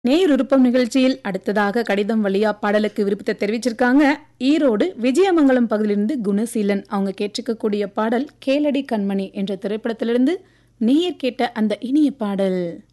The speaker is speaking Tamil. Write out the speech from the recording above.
நேர் விருப்பம் நிகழ்ச்சியில் அடுத்ததாக கடிதம் வழியா பாடலுக்கு விருப்பத்தை தெரிவிச்சிருக்காங்க. ஈரோடு விஜயமங்கலம் பகுதியிலிருந்து குணசீலன். அவங்க கேட்டிருக்கக்கூடிய பாடல் கேளடி கண்மணி என்ற திரைப்படத்திலிருந்து நேயர் கேட்ட அந்த இனிய பாடல்.